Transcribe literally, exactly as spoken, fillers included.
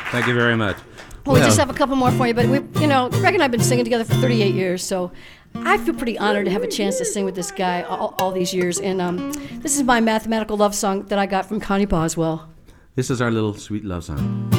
Thank you very much. Well, we just have a couple more for you, but we, you know, Greg and I have been singing together for thirty-eight years, so I feel pretty honored to have a chance to sing with this guy all, all these years. And um, this is my mathematical love song that I got from Connie Boswell. This is our little sweet love song.